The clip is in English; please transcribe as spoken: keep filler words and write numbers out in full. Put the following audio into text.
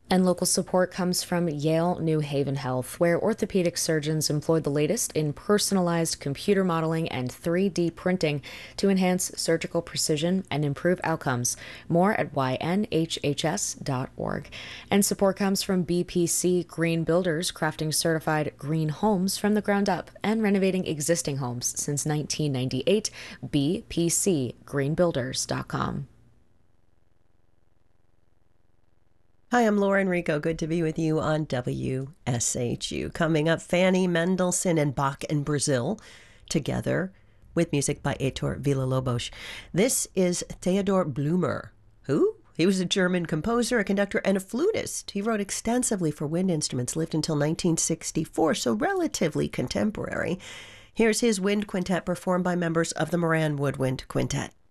And local support comes from Yale New Haven Health, where orthopedic surgeons employ the latest in personalized computer modeling and three D printing to enhance surgical precision and improve outcomes. More at y n h h s dot org. And support comes from B P C Green Builders, crafting certified green homes from the ground up and renovating existing homes since nineteen ninety-eight. b p c green builders dot com. Hi, I'm Lauren Rico. Good to be with you on W S H U. Coming up, Fanny Mendelssohn and Bach in Brazil together with music by Heitor Villa-Lobos. This is Theodor Blumer. Who? He was a German composer, a conductor, and a flutist. He wrote extensively for wind instruments, lived until nineteen sixty-four, so relatively contemporary. Here's his wind quintet performed by members of the Moran Woodwind Quintet.